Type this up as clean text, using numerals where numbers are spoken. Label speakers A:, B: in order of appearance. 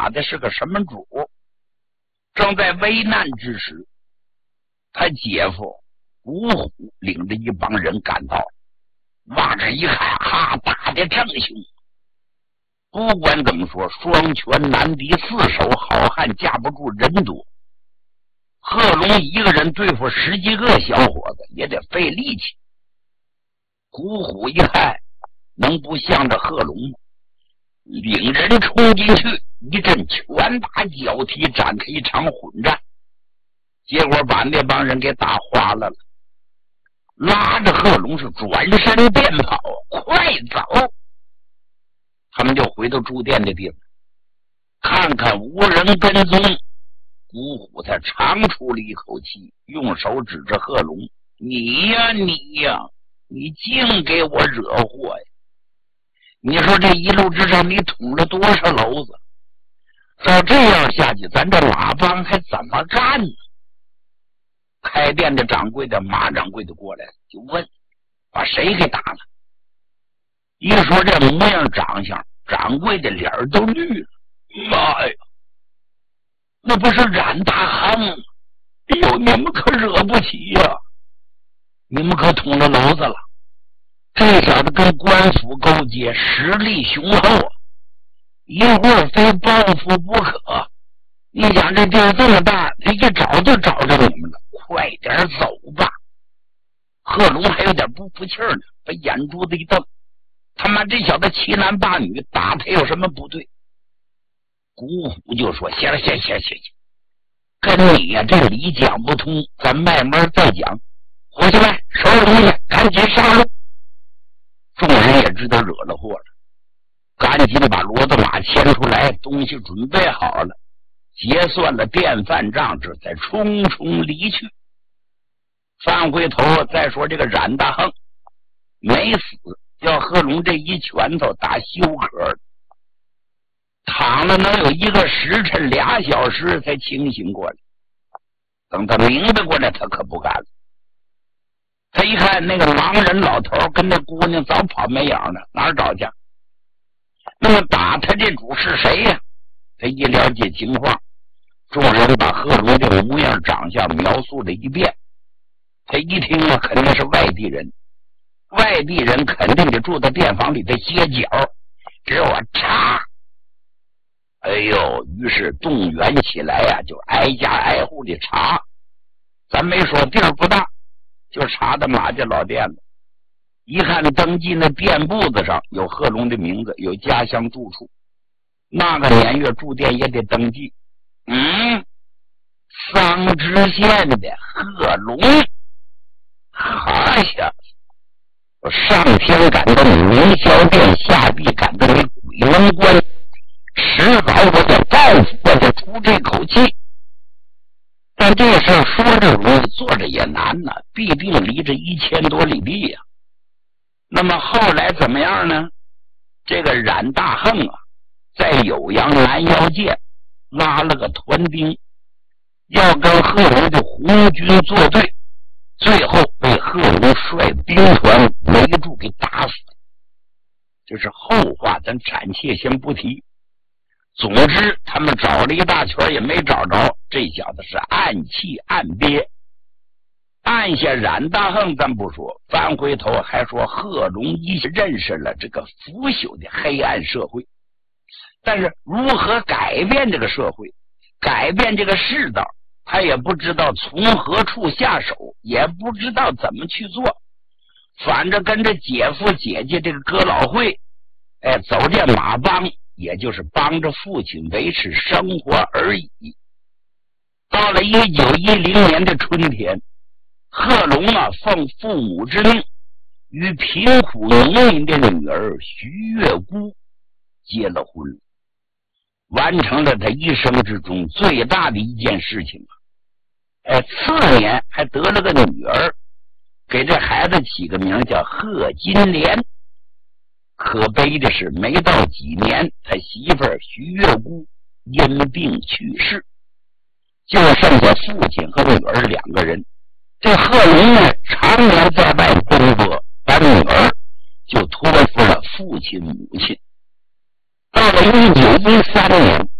A: 打的是个什么主？正在危难之时，他姐夫古虎领着一帮人赶到，往这一看，哈，打得正凶。不管怎么说，双拳难敌四手，好汉架不住人多。贺龙一个人对付10几个小伙子也得费力气。古虎一看，能不向着贺龙吗？领人冲进去，一阵拳打脚踢，展开一场混战，结果把那帮人给打花了，拉着贺龙是转身便跑，快走！他们就回到住店的地方，看看无人跟踪，古虎才长出了一口气，用手指着贺龙：“你呀，你净给我惹祸呀！你说这一路之上你捅了多少篓子？照这样下去，咱这马帮还怎么干呢？”开店的掌柜的马掌柜的过来就问：“把谁给打了？”一说这模样长相，掌柜的脸都绿了。妈呀，那不是冉大亨吗？哎呦，你们可惹不起呀！你们可捅了篓子了。这小子跟官府勾结，实力雄厚啊，一会儿非报复不可。你想这地儿这么大，他一找就找着你们了，快点走吧。贺龙还有点不服气呢，把眼珠子一瞪，他妈这小子欺男霸女，打他有什么不对？古虎就说：“行，跟你呀这理讲不通，咱慢慢再讲。伙计们，收拾东西，赶紧上路。”众人也知道惹了祸了，赶紧把骡子马牵出来，东西准备好了，结算了店饭账，这才匆匆离去。翻回头再说这个冉大亨没死，叫贺龙这一拳头打休克了，躺了能有1个时辰2小时才清醒过来。等他明白过来，他可不干了。他一看那个盲人老头跟那姑娘早跑没影了，哪儿找去？那么打他这主是谁呀？他一了解情况，众人把贺龙这模样长相描述了一遍。他一听啊，肯定是外地人，外地人肯定得住在店房里的歇脚，给我查！哎呦，于是动员起来啊，就挨家挨户的查。咱没说地儿不大，就查到马家老店了。一看登记那店簿子上有贺龙的名字，有家乡住处，那个年月住店也得登记。桑植县的贺龙，好家伙，上天感动你明霄殿，下地感动你鬼门关，迟早我得报复，我得出这口气。但这事说着容易，做着也难呢，必定离着1000多里地呀。那么后来怎么样呢？这个冉大亨啊，在酉阳南腰界拉了个团兵，要跟贺龙的红军作对，最后被贺龙率兵团围住给打死。这是后话，咱暂且先不提。总之他们找了一大圈也没找着，这小子是暗气暗憋。按下冉大亨咱不说，翻回头还说贺龙一认识了这个腐朽的黑暗社会，但是如何改变这个社会，改变这个世道，他也不知道从何处下手，也不知道怎么去做。反正跟着姐夫姐姐这个哥老会走这马帮，也就是帮着父亲维持生活而已。到了1910年的春天，贺龙啊奉父母之命，与贫苦农民的女儿徐月姑结了婚，完成了他一生之中最大的一件事情。次年还得了个女儿，给这孩子起个名叫贺金莲。可悲的是，没到几年，他媳妇儿徐月姑因病去世，就剩下父亲和女儿2个人。这贺龙呢，常年在外工作，把女儿就托付了父亲母亲。到了1913年，